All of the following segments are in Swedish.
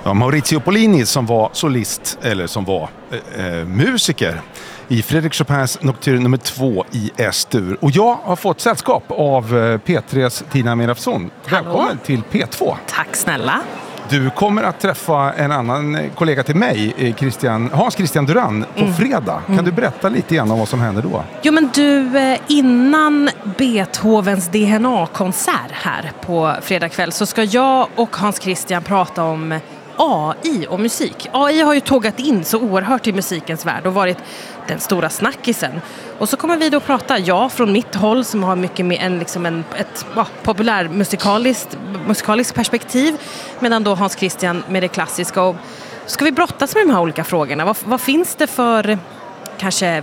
Ja, Maurizio Pollini som var solist, eller som var musiker i Frédéric Chopins Nocturne nummer 2 i S-dur. Och jag har fått sällskap av P3s Tina Mirafson. Välkommen till P2. Tack snälla. Du kommer att träffa en annan kollega till mig, Hans Christian Duran, på fredag. Kan du berätta lite grann om vad som händer då? Jo men du, innan Beethovens DNA-konsert här på fredag kväll så ska jag och Hans Christian prata om AI och musik. AI har ju tågat in så oerhört i musikens värld och varit den stora snackisen. Och så kommer vi då prata, jag från mitt håll som har mycket mer än liksom ett populärmusikaliskt perspektiv, medan då Hans Christian med det klassiska. Och ska vi brottas med de här olika frågorna? Vad finns det för kanske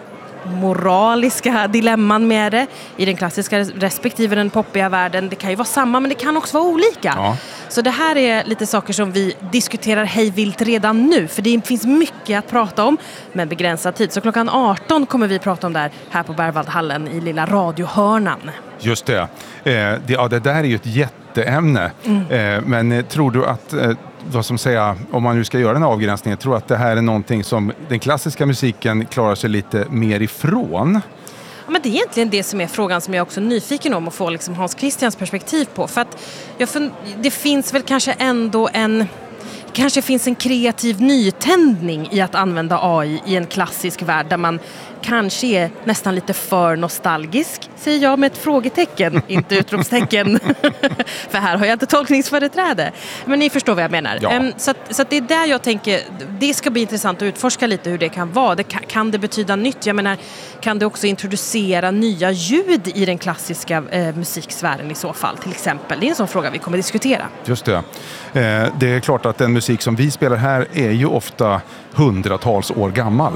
moraliska dilemman med det i den klassiska respektive den poppiga världen? Det kan ju vara samma, men det kan också vara olika. Ja. Så det här är lite saker som vi diskuterar hejvilt redan nu, för det finns mycket att prata om med begränsad tid. Så klockan 18 kommer vi prata om det här på Berwaldhallen i lilla radiohörnan. Just det. Det där är ju ett jätteämne. Men tror du att, vad som säger, om man nu ska göra en avgränsning, tror att det här är någonting som den klassiska musiken klarar sig lite mer ifrån? Ja, men det är egentligen det som är frågan som jag också är nyfiken om att få liksom Hans Christians perspektiv på. För att det finns väl kanske ändå kanske finns en kreativ nytändning i att använda AI i en klassisk värld där man kanske är nästan lite för nostalgisk, säger jag med ett frågetecken, inte utropstecken. För här har jag inte tolkningsföreträde. Men ni förstår vad jag menar. Ja. Så att det är där jag tänker, det ska bli intressant att utforska lite hur det kan vara. Kan det betyda nytt? Jag menar, kan det också introducera nya ljud i den klassiska musiksfären i så fall, till exempel? Det är en sån fråga vi kommer att diskutera. Just det. Det är klart att den musik som vi spelar här är ju ofta hundratals år gammal.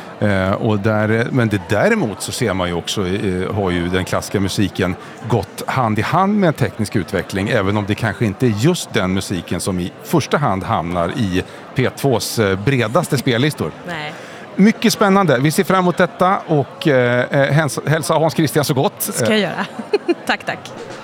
Men däremot så ser man ju också, har ju den klassiska musiken gått hand i hand med en teknisk utveckling, även om det kanske inte är just den musiken som i första hand hamnar i P2s bredaste spellistor. Nej. Mycket spännande. Vi ser fram emot detta och hälsa Hans Christian så gott. Ska jag göra. Tack.